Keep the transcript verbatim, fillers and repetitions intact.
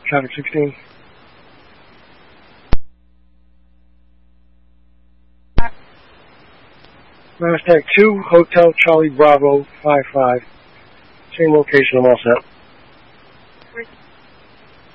traffic sixteen. Mastag two, Hotel Charlie Bravo five five. Same location, I'm all set.